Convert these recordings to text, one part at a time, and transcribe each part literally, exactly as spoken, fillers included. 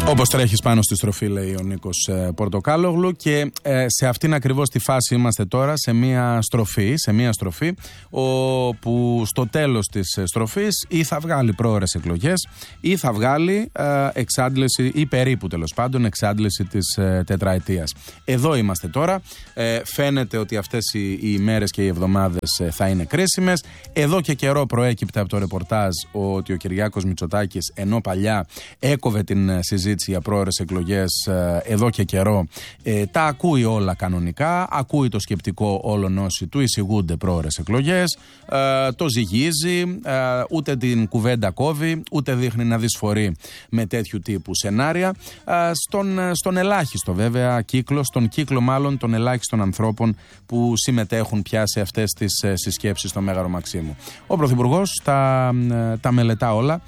Όπως τρέχεις πάνω στη στροφή, λέει ο Νίκος ε, Πορτοκάλογλου, και ε, σε αυτήν ακριβώς τη φάση είμαστε τώρα, σε μια στροφή, σε μια στροφή όπου στο τέλος της στροφής ή θα βγάλει πρόωρες εκλογές ή θα βγάλει ε, εξάντληση ή περίπου τέλος πάντων εξάντληση της ε, τετραετίας. Εδώ είμαστε τώρα, ε, φαίνεται ότι αυτές οι, οι ημέρες και οι εβδομάδες ε, θα είναι κρίσιμες. Εδώ και καιρό προέκυπτε από το ρεπορτάζ ότι ο Κυριάκος Μητσοτάκης, ενώ παλιά έκοβε την ε, συζήτηση για πρόωρες εκλογές ε, εδώ και καιρό, ε, τα ακούει όλα κανονικά, ακούει το σκεπτικό όλων όσοι του εισηγούνται πρόωρες εκλογές, ε, το ζυγίζει, ε, ούτε την κουβέντα κόβει, ούτε δείχνει να δυσφορεί με τέτοιου τύπου σενάρια, ε, στον, στον ελάχιστο βέβαια κύκλο, στον κύκλο μάλλον των ελάχιστων ανθρώπων που συμμετέχουν πια σε αυτές τις ε, συσκέψεις στο Μέγαρο Μαξίμου. Ο Πρωθυπουργός τα, ε, τα μελετά όλα,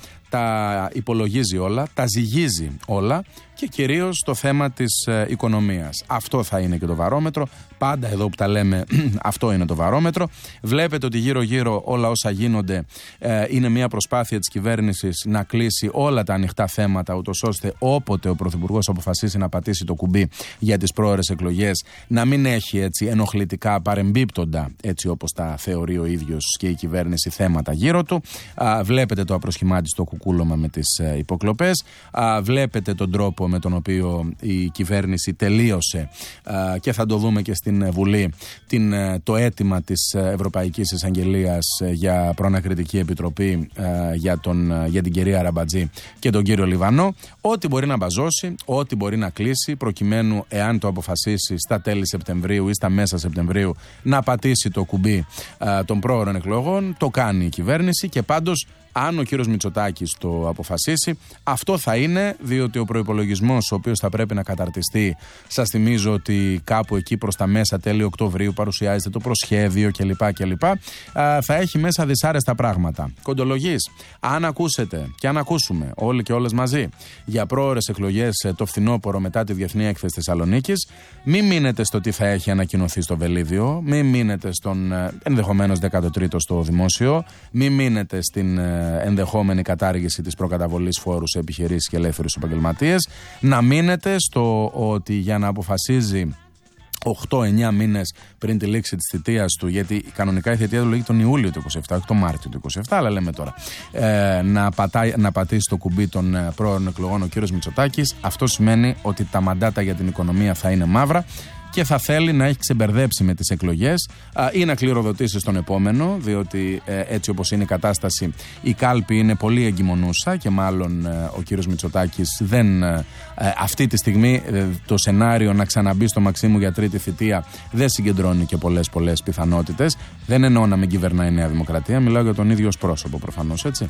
τα υπολογίζει όλα, τα ζυγίζει όλα και κυρίως το θέμα της ε, οικονομίας. Αυτό θα είναι και το βαρόμετρο. Πάντα εδώ που τα λέμε αυτό είναι το βαρόμετρο. Βλέπετε ότι γύρω γύρω όλα όσα γίνονται ε, είναι μια προσπάθεια της κυβέρνησης να κλείσει όλα τα ανοιχτά θέματα, ούτως ώστε όποτε ο Πρωθυπουργός αποφασίσει να πατήσει το κουμπί για τις πρόωρες εκλογές να μην έχει έτσι ενοχλητικά παρεμπίπτοντα, έτσι όπως τα θεωρεί ο ίδιος και η κυβέρνηση, θέματα γύρω του. Α, βλέπετε το απροσχημάτιστο κουκούλωμα με τις ε, υποκλοπές. Α, βλέπετε τον τρόπο με τον οποίο η κυβέρνηση τελείωσε α, και θα το δούμε και στην Βουλή την, το αίτημα της Ευρωπαϊκής Εισαγγελίας για προανακριτική επιτροπή α, για, τον, για την κυρία Ραμπατζή και τον κύριο Λιβανό. Ό,τι μπορεί να μπαζώσει, ό,τι μπορεί να κλείσει, προκειμένου, εάν το αποφασίσει στα τέλη Σεπτεμβρίου ή στα μέσα Σεπτεμβρίου, να πατήσει το κουμπί α, των πρόωρων εκλογών, το κάνει η κυβέρνηση. Και πάντως, αν ο κύριος Μητσοτάκης το αποφασίσει, αυτό θα είναι, διότι ο προϋπολογισμός ο οποίος θα πρέπει να καταρτιστεί, σας θυμίζω ότι κάπου εκεί προς τα μέσα τέλη Οκτωβρίου παρουσιάζεται το προσχέδιο κλπ. κλπ. Θα έχει μέσα δυσάρεστα πράγματα. Κοντολογής, αν ακούσετε και αν ακούσουμε όλοι και όλες μαζί για πρόωρες εκλογές το φθινόπωρο μετά τη Διεθνή Έκθεση Θεσσαλονίκης, μην μείνετε στο τι θα έχει ανακοινωθεί στο Βελίδιο, μην μείνετε στον ενδεχομένως δέκατο τρίτο στο δημόσιο, μην μείνετε στην ενδεχόμενη κατάργηση της προκαταβολής φόρου σε επιχειρήσεις και ελεύθερους επαγγελματίες, να μείνετε στο ότι για να αποφασίζει οκτώ εννιά μήνες πριν τη λήξη της θητείας του, γιατί κανονικά η θητεία του λήγει τον Ιούλιο του είκοσι επτά, όχι τον Μάρτιο του είκοσι επτά, αλλά λέμε τώρα, ε, να, πατάει, να πατήσει το κουμπί των πρόωρων εκλογών ο κύριος Μητσοτάκης. Αυτό σημαίνει ότι τα μαντάτα για την οικονομία θα είναι μαύρα και θα θέλει να έχει ξεμπερδέψει με τις εκλογές α, ή να κληροδοτήσει στον επόμενο, διότι ε, έτσι όπως είναι η κατάσταση, η κάλπη είναι πολύ εγκυμονούσα και μάλλον ε, ο κύριος Μητσοτάκης δεν, ε, αυτή τη στιγμή ε, το σενάριο να ξαναμπεί στο Μαξίμου για τρίτη θητεία δεν συγκεντρώνει και πολλές πολλές πιθανότητες. Δεν εννοώ να μην κυβερνάει η Νέα Δημοκρατία, μιλάω για τον ίδιο ως πρόσωπο προφανώς, έτσι.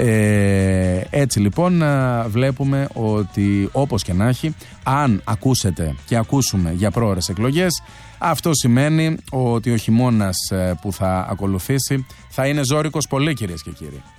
Ε, έτσι λοιπόν ε, βλέπουμε ότι όπως και να έχει, αν ακούσετε και ακούσουμε για πρόωρες εκλογές, αυτό σημαίνει ότι ο χειμώνας που θα ακολουθήσει θα είναι ζώρικος πολύ, κυρίες και κύριοι.